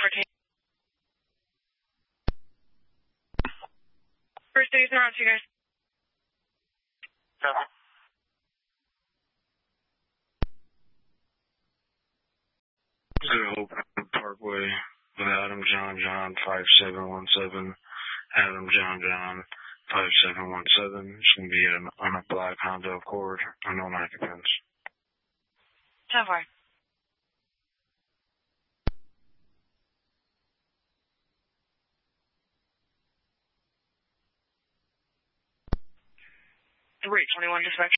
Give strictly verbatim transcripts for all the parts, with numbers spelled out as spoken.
fourteen. First city's around you guys. Seven. Zero Parkway with Adam John John five seven one seven. Adam John John five seven one seven. It's going to be an, on a black Honda Accord, unknown occupants. ten four. three twenty-one dispatch.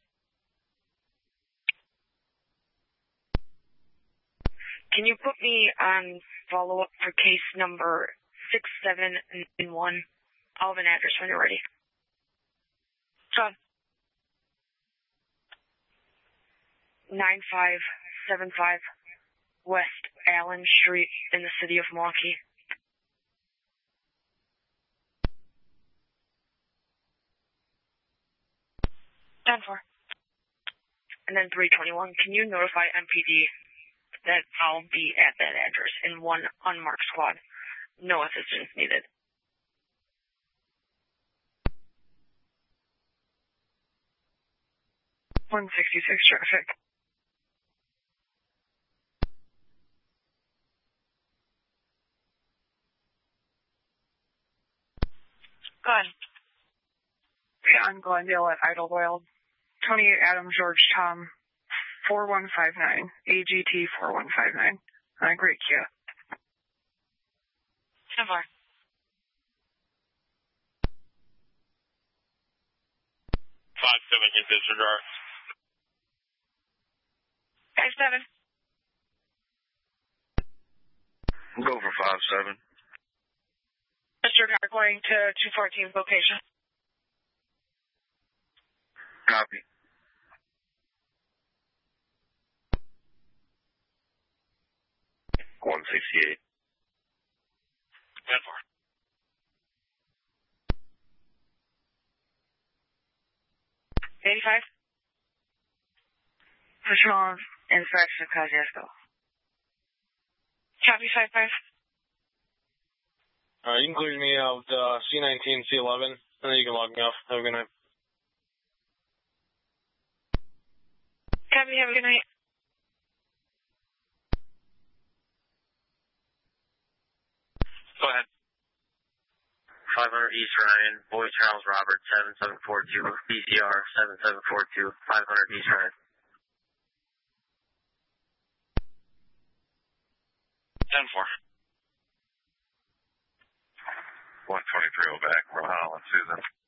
Can you put me on follow-up for case number six seven nine one? I'll have an address when you're ready. John. nine five seven five West Allen Street in the city of Milwaukee. ten four. And then three twenty-one, can you notify M P D that I'll be at that address in one unmarked squad? No assistance needed. one sixty-six traffic. Go ahead. Yeah, I'm Glendale at Idlewild. twenty-eight Adam George Tom four one five nine. A G T four one five nine. Uh, great Kia. ten four. Five seven, hit disregard. five seven. Go for five seven. Mister Car going to two fourteen location. Copy. one sixty-eight. ten four. eighty-five. Patrol inspection Kosciuszko. Copy five five. Alright, you can clear me out uh, C nineteen, C eleven, and then you can log me off. Have a good night. Copy, have a good night. Go ahead. five hundred East Ryan, Boy Charles Robert, seven seven four two, B C R seven seven four two, five hundred East Ryan. ten four. one twenty-three back, Rhode Island, Susan.